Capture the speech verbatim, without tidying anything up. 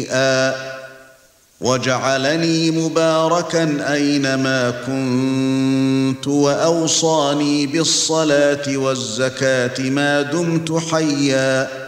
وجعلني مباركا أينما كنت وأوصاني بالصلاة والزكاة ما دمت حيا